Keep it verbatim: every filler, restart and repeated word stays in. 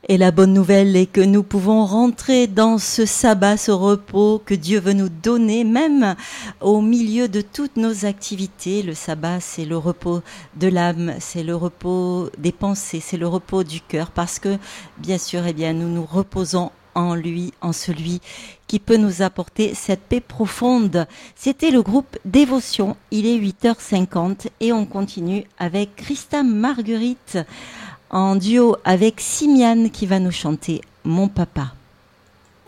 Et la bonne nouvelle est que nous pouvons rentrer dans ce sabbat, ce repos que Dieu veut nous donner, même au milieu de toutes nos activités. Le sabbat, c'est le repos de l'âme, c'est le repos des pensées, c'est le repos du cœur, parce que, bien sûr, eh bien, nous nous reposons en lui, en celui qui peut nous apporter cette paix profonde. C'était le groupe Dévotion. Il est huit heures cinquante et on continue avec Christa Marguerite en duo avec Simiane qui va nous chanter Mon Papa.